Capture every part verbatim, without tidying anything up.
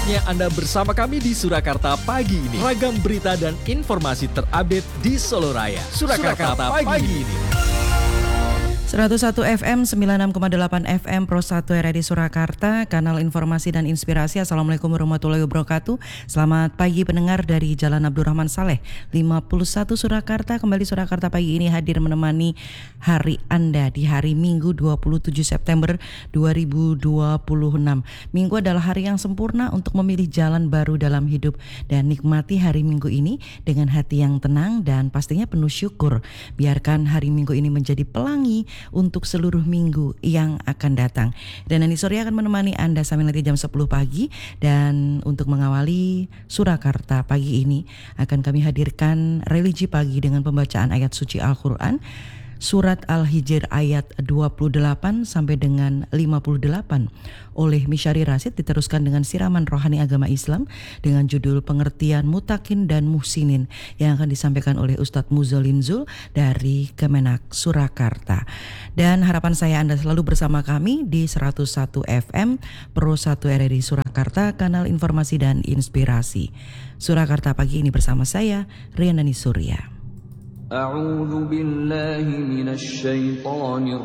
Saatnya Anda bersama kami di Surakarta pagi ini. Ragam berita dan informasi terupdate di Solo Raya. Surakarta, Surakarta pagi, pagi ini. seratus satu F M, sembilan puluh enam koma delapan F M, Pro satu R R I Surakarta, kanal informasi dan inspirasi. Assalamualaikum warahmatullahi wabarakatuh. Selamat pagi pendengar dari Jalan Abdurrahman Saleh lima puluh satu Surakarta. Kembali Surakarta pagi ini hadir menemani hari Anda di hari Minggu dua puluh tujuh September dua ribu dua puluh enam. Minggu adalah hari yang sempurna untuk memilih jalan baru dalam hidup dan nikmati hari Minggu ini dengan hati yang tenang dan pastinya penuh syukur. Biarkan hari Minggu ini menjadi pelangi untuk seluruh minggu yang akan datang. Dan Nani Surya akan menemani Anda sampai nanti jam sepuluh pagi. Dan untuk mengawali Surakarta pagi ini akan kami hadirkan religi pagi dengan pembacaan ayat suci Al-Quran, Surat Al-Hijr ayat dua puluh delapan sampai dengan lima puluh delapan oleh Misyari Rasid, diteruskan dengan siraman rohani agama Islam dengan judul Pengertian Mutakin dan Muhsinin yang akan disampaikan oleh Ustadz Muzzalim Zul dari Kemenak Surakarta. Dan harapan saya Anda selalu bersama kami di seratus satu F M, Pro satu R R I Surakarta, kanal informasi dan inspirasi. Surakarta pagi ini bersama saya, Riandani Surya. A'udzu billahi minasy syaithanir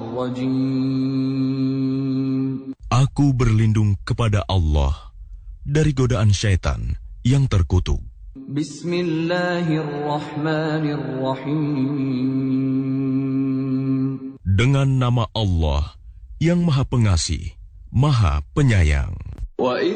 rajim. Aku berlindung kepada Allah dari godaan syaitan yang terkutuk. Bismillahirrahmanirrahim. Dengan nama Allah yang Maha Pengasih, Maha Penyayang. Wa